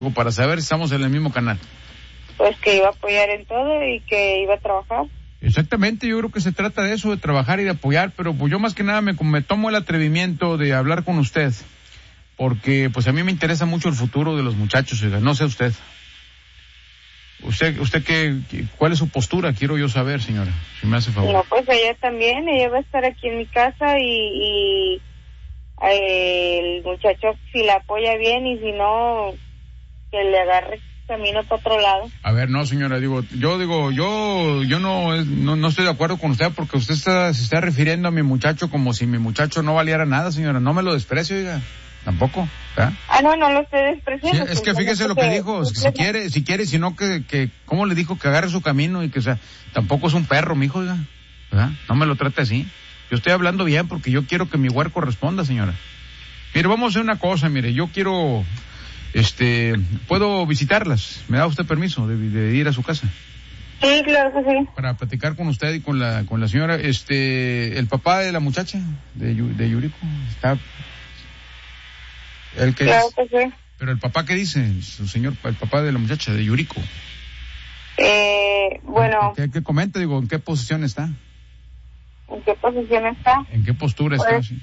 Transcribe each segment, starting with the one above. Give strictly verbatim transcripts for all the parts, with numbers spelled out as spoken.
para saber si estamos en el mismo canal. Pues que iba a apoyar en todo y que iba a trabajar. Exactamente, yo creo que se trata de eso, de trabajar y de apoyar, pero pues yo más que nada me, me tomo el atrevimiento de hablar con usted, porque pues a mí me interesa mucho el futuro de los muchachos, oiga, no sé usted. ¿Usted, usted qué, cuál es su postura? Quiero yo saber, señora, si me hace favor. No, pues ella también, ella va a estar aquí en mi casa y, y eh, el muchacho si la apoya bien y si no, que le agarre camino para otro lado. A ver, no, señora, digo, yo digo, yo yo no no, no estoy de acuerdo con usted porque usted está, se está refiriendo a mi muchacho como si mi muchacho no valiera nada, señora, no me lo desprecio, oiga, tampoco, ¿verdad? Ah, no, no lo estoy despreciando. Sí, es que fíjese lo que dijo, si quiere, si quiere, si no que, que, ¿cómo le dijo? Que agarre su camino y que, o sea, tampoco es un perro, mijo, oiga, ¿verdad? No me lo trate así. Yo estoy hablando bien porque yo quiero que mi huerco responda, señora. Mire, vamos a hacer una cosa, mire, yo quiero... Este, ¿puedo visitarlas? ¿Me da usted permiso de, de ir a su casa? Sí, claro que sí. Para platicar con usted y con la con la señora, este, el papá de la muchacha, de, de Yuriko, está... ¿El que claro es? que sí. Pero el papá, ¿qué dice? Su señor, el papá de la muchacha, de Yuriko. Eh, bueno... ¿Qué, qué comenta? Digo, ¿en qué posición está? ¿En qué posición está? ¿En qué postura pues, está? Sí.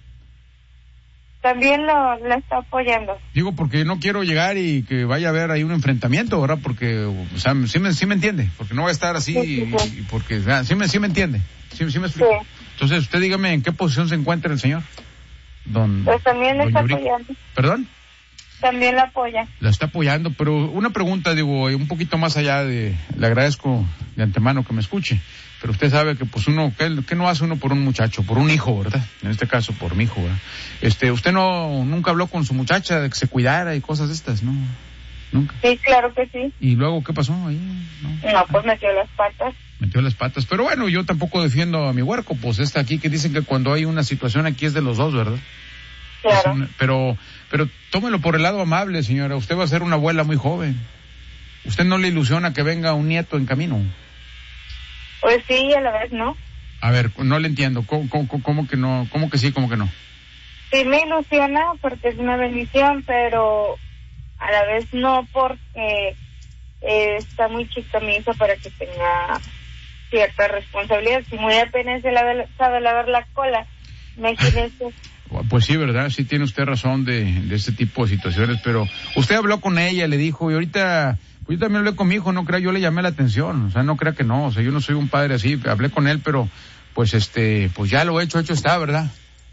También lo, lo está apoyando. Digo, porque no quiero llegar y que vaya a haber ahí un enfrentamiento, ¿verdad? Porque, o sea, sí me, sí me entiende, porque no va a estar así, sí, sí, sí. Y, y porque, o sea, sí me, sí me entiende, sí, sí me explico. Sí. Entonces, usted dígame en qué posición se encuentra el señor. Don, pues también le está Yuriko. apoyando. ¿Perdón? También la apoya. La está apoyando, pero una pregunta, digo, un poquito más allá de, le agradezco de antemano que me escuche, pero usted sabe que pues uno, ¿qué, qué no hace uno por un muchacho? Por un hijo, ¿verdad? En este caso, por mi hijo, ¿verdad? Este, usted no, nunca habló con su muchacha de que se cuidara y cosas de estas, ¿no? Nunca. Sí, claro que sí. ¿Y luego qué pasó ahí? No, no pues metió las patas. Metió las patas, pero bueno, yo tampoco defiendo a mi huerco, pues está aquí que dicen que cuando hay una situación aquí es de los dos, ¿verdad? Claro. Una, pero, pero tómelo por el lado amable, señora. Usted va a ser una abuela muy joven. ¿Usted no le ilusiona que venga un nieto en camino? Pues sí, a la vez no. A ver, no le entiendo. ¿Cómo, cómo, cómo que no? ¿Cómo que sí, cómo que no? Sí me ilusiona porque es una bendición, pero a la vez no porque eh, está muy chica mi hija para que tenga cierta responsabilidad. Si muy apenas se la, sabe lavar la cola, imagínese. Pues sí, ¿verdad? Sí tiene usted razón de, de este tipo de situaciones, pero usted habló con ella, le dijo, y ahorita, pues yo también hablé con mi hijo, no crea, yo le llamé la atención, o sea, no crea que no, o sea, yo no soy un padre así, hablé con él, pero, pues este, pues ya lo hecho, hecho está, ¿verdad?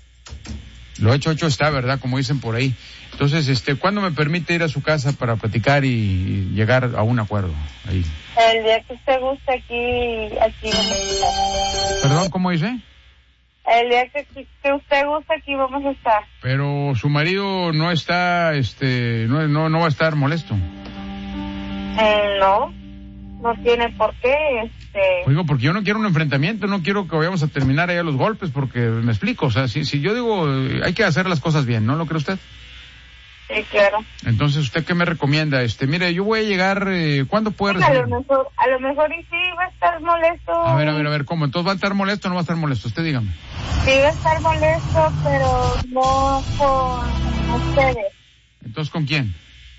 Lo hecho, hecho está, ¿verdad? Como dicen por ahí. Entonces, este, ¿cuándo me permite ir a su casa para platicar y, y llegar a un acuerdo ahí? El día que usted guste aquí, aquí. ¿Perdón, cómo dice? El día que, que usted guste aquí vamos a estar. Pero su marido no está, este, no, no, no va a estar molesto. Eh, no, no tiene por qué, este. Oigo, porque yo no quiero un enfrentamiento, no quiero que vayamos a terminar ahí a los golpes, porque me explico, o sea, si, si yo digo, hay que hacer las cosas bien, ¿no lo cree usted? Sí, claro. Entonces, ¿usted qué me recomienda? Este, mire, yo voy a llegar, eh, ¿cuándo puede sí, a lo mejor, a lo mejor y sí va a estar molesto. A ver, a ver, a ver, ¿cómo? ¿Entonces va a estar molesto o no va a estar molesto? Usted dígame. Sí va a estar molesto, pero no con ustedes. ¿Entonces con quién?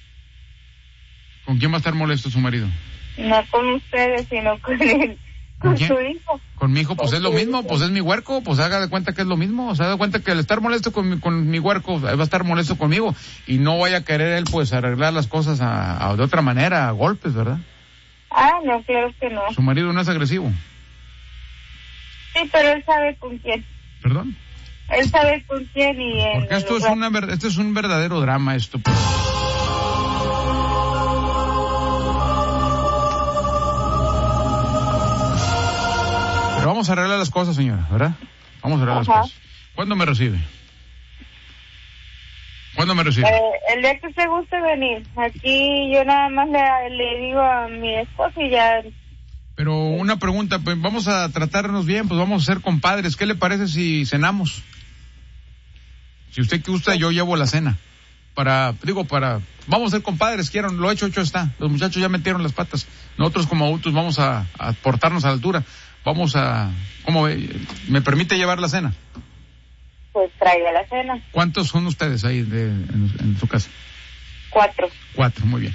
¿Con quién va a estar molesto su marido? No con ustedes, sino con él. ¿Con, ¿Con su hijo? Con mi hijo, pues es lo mismo, hijo. Pues es mi huerco, pues haga de cuenta que es lo mismo, o sea, haga de cuenta que al estar molesto con mi, con mi huerco, va a estar molesto conmigo, y no vaya a querer él, pues, arreglar las cosas a, a, de otra manera, a golpes, ¿verdad? Ah, no, claro que no. Su marido no es agresivo. Sí, pero él sabe con quién. ¿Perdón? Él sabe con quién y... Porque esto es, una, esto es un verdadero drama, esto, pues. Pero vamos a arreglar las cosas, señora, ¿verdad? Vamos a arreglar Ajá. las cosas. ¿Cuándo me recibe? ¿Cuándo me recibe? Eh, el día que usted guste venir. Aquí yo nada más le, le digo a mi esposo y ya... Pero una pregunta, pues vamos a tratarnos bien, pues vamos a ser compadres. ¿Qué le parece si cenamos? Si usted gusta, yo llevo la cena. Para, digo, para... Vamos a ser compadres, quieren, lo hecho, hecho está. Los muchachos ya metieron las patas. Nosotros como adultos vamos a, a portarnos a la altura. Vamos a... ¿Cómo me permite llevar la cena? Pues traiga la cena. ¿Cuántos son ustedes ahí de, en, en su casa? Cuatro. Cuatro, muy bien.